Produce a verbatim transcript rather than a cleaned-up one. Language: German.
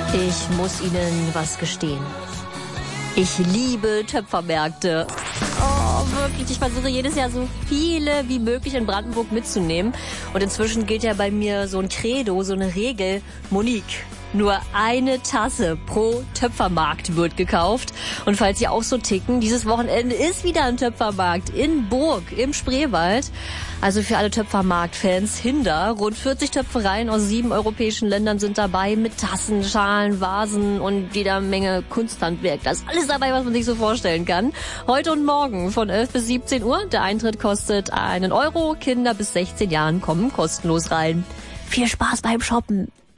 Ich muss Ihnen was gestehen. Ich liebe Töpfermärkte. Oh, wirklich. Ich versuche jedes Jahr so viele wie möglich in Brandenburg mitzunehmen. Und inzwischen gilt ja bei mir so ein Credo, so eine Regel. Monique, nur eine Tasse pro Töpfermarkt wird gekauft. Und falls Sie auch so ticken, dieses Wochenende ist wieder ein Töpfermarkt in Burg im Spreewald. Also für alle Töpfermarkt-Fans Hinder. Rund vierzig Töpfereien aus sieben europäischen Ländern sind dabei mit Tassen, Schalen, Vasen und jeder Menge Kunsthandwerk. Da ist alles dabei, was man sich so vorstellen kann. Heute und morgen von elf bis siebzehn Uhr. Der Eintritt kostet einen Euro. Kinder bis sechzehn Jahren kommen kostenlos rein. Viel Spaß beim Shoppen.